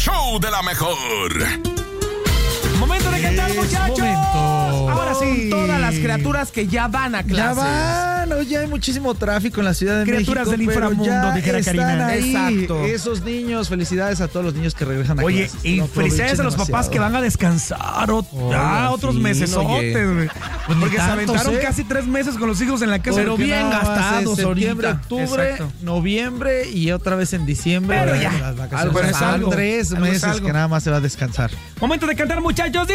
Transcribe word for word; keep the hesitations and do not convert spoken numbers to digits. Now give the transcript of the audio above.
show de la mejor. Momento de cantar, Es muchachos. momento. Ahora sí. Ay. Todas las criaturas que ya van a Ya clases. van, oye, hay muchísimo tráfico en la Ciudad de Criaturas México. del pero inframundo, ya dijera están Karina. ahí. Exacto. Esos niños, felicidades a todos los niños que regresan a Oye, clases. y Lo felicidades a los aprovechen papás que van a descansar ot- Oye, ya al otros fin, mesesotes, oye. güey. Pues ni Porque se tantos, aventaron ¿eh? casi tres meses con los hijos en la casa, pero Porque bien nada más gastados es septiembre, ahorita. octubre, Exacto. noviembre y otra vez en diciembre. Pero Bueno, ya, las vacaciones. algo es Son algo, tres algo es meses algo. que nada más se va a descansar. Momento de cantar, muchachos.